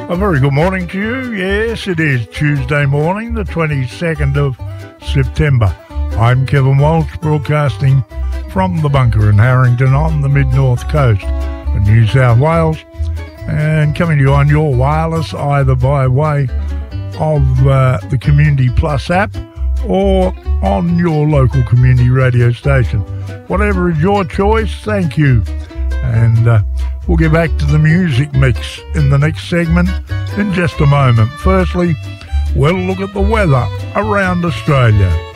A very good morning to you. Yes, it is Tuesday morning, the 22nd of September. I'm Kevin Walsh, broadcasting from the bunker in Harrington on the mid-north coast of New South Wales, and coming to you on your wireless either by way of the Community Plus app or on your local community radio station. Whatever is your choice, thank you. And we'll get back to the music mix in the next segment in just a moment. Firstly, we'll look at the weather around Australia.